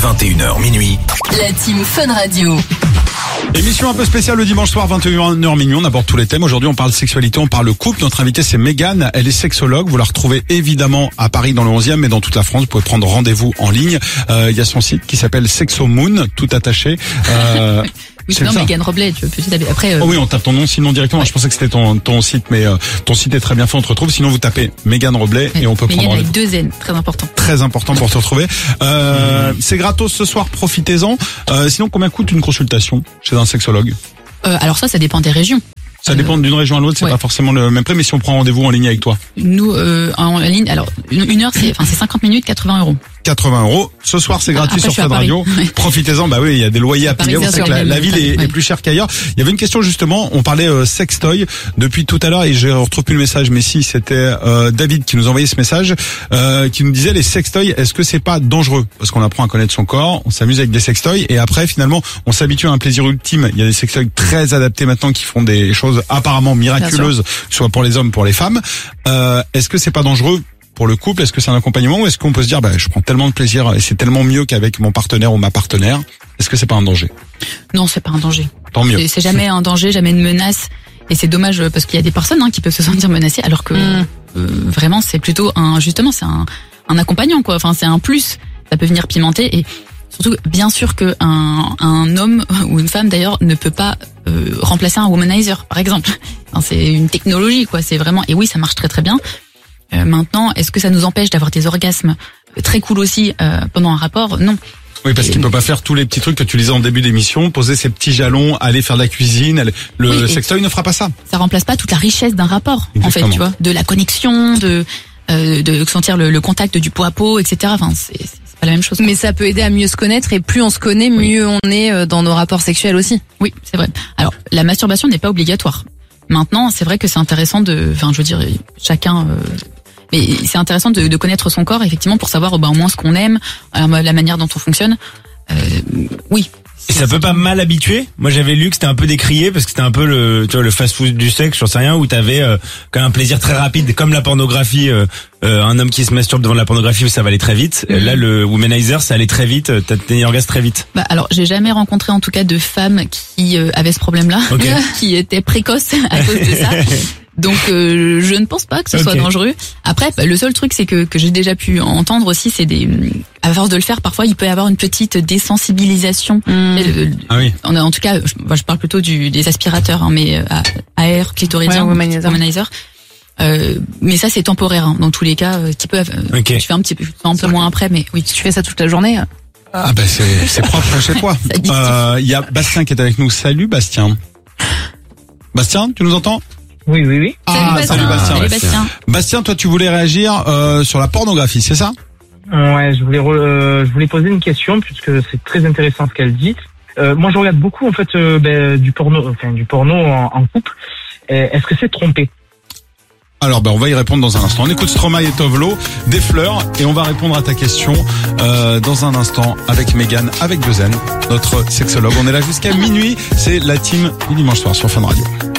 21h minuit. La team Fun Radio. Émission un peu spéciale le dimanche soir, 21h minuit. On aborde tous les thèmes. Aujourd'hui, on parle sexualité, on parle couple. Notre invitée, c'est Mégane. Elle est sexologue. Vous la retrouvez évidemment à Paris dans le 11e, mais dans toute la France. Vous pouvez prendre rendez-vous en ligne. Il y a son site qui s'appelle Sexomoon, tout attaché. Oui, non, Mégane Roblet, tu veux petit après. Oh oui, on tape ton nom, sinon directement. Ouais. Je pensais que c'était ton site, mais ton site est très bien fait. On te retrouve. Sinon, vous tapez Mégane Roblet et on peut prendre rendez-vous. Avec 2 N, très important. Très important pour te retrouver. C'est gratos ce soir, profitez-en. Sinon, combien coûte une consultation chez un sexologue? Alors ça dépend des régions. Ça dépend d'une région à l'autre, c'est pas forcément le même prix, mais si on prend rendez-vous en ligne avec toi. Nous, en ligne, alors une heure, c'est 50 minutes, 80 €. 80 €. Ce soir, c'est gratuit sur Fun Radio. Profitez-en. Bah oui, il y a des loyers à payer. On sait que la ville est plus chère qu'ailleurs. Il y avait une question justement. On parlait sextoy depuis tout à l'heure et je retrouve plus le message. Mais si, c'était David qui nous envoyait ce message, qui nous disait les sextoys. Est-ce que c'est pas dangereux parce qu'on apprend à connaître son corps, on s'amuse avec des sextoys et après finalement on s'habitue à un plaisir ultime. Il y a des sextoys très adaptés maintenant qui font des choses apparemment miraculeuses, soit pour les hommes, pour les femmes. Est-ce que c'est pas dangereux? Pour le couple, est-ce que c'est un accompagnement ou est-ce qu'on peut se dire je prends tellement de plaisir et c'est tellement mieux qu'avec mon partenaire ou ma partenaire? Est-ce que c'est pas un danger? Non, c'est pas un danger. Tant mieux. C'est jamais un danger, jamais une menace et c'est dommage parce qu'il y a des personnes qui peuvent se sentir menacées alors que vraiment c'est plutôt c'est un accompagnant quoi. Enfin, c'est un plus. Ça peut venir pimenter et surtout bien sûr que un homme ou une femme d'ailleurs ne peut pas remplacer un womanizer par exemple. Enfin, c'est une technologie quoi, c'est vraiment et oui, ça marche très très bien. Maintenant, est-ce que ça nous empêche d'avoir des orgasmes très cool aussi pendant un rapport? Non. Oui, parce qu'il peut pas faire tous les petits trucs que tu disais en début d'émission, poser ses petits jalons, aller faire de la cuisine. Le sextoy ne fera pas ça. Ça remplace pas toute la richesse d'un rapport, exactement. En fait, tu vois, de la connexion, de sentir le contact du peau à peau, etc. Enfin, c'est pas la même chose. Mais ça peut aider à mieux se connaître et plus on se connaît, mieux on est dans nos rapports sexuels aussi. Oui, c'est vrai. Alors, la masturbation n'est pas obligatoire. Maintenant, c'est vrai que c'est intéressant chacun. Mais c'est intéressant de connaître son corps, effectivement, pour savoir au moins ce qu'on aime, la manière dont on fonctionne. Oui. Et ça peut pas mal habituer. Moi, j'avais lu que c'était un peu décrié parce que c'était un peu le fast-food du sexe, j'en sais rien, où t'avais quand même un plaisir très rapide, comme la pornographie. Un homme qui se masturbe devant la pornographie, ça va aller très vite. Là, le womanizer, ça allait très vite. T'as des orgasmes très vite. Alors, j'ai jamais rencontré en tout cas de femmes qui avaient ce problème-là, qui étaient précoces à cause de ça. Donc je ne pense pas que ce soit dangereux. Après, le seul truc c'est que j'ai déjà pu entendre aussi, c'est à force de le faire, parfois il peut y avoir une petite désensibilisation. En tout cas, je parle plutôt des aspirateurs, mais AR, clitoridien, womanizer. Mais ça c'est temporaire. Dans tous les cas, tu fais un peu moins après, mais oui. Si tu fais ça toute la journée. C'est propre chez toi. Il y a Bastien qui est avec nous. Salut Bastien. Bastien, tu nous entends? Oui. Salut Bastien. Bastien, toi tu voulais réagir sur la pornographie, c'est ça? Ouais, je voulais poser une question puisque c'est très intéressant ce qu'elle dit. Moi je regarde beaucoup en fait du porno en couple. Est-ce que c'est trompé? Alors on va y répondre dans un instant. On écoute Stromae et Tovlo, Des fleurs, et on va répondre à ta question dans un instant avec Mégane, avec 2 N, notre sexologue. On est là jusqu'à minuit, c'est la team du dimanche soir sur Fun Radio.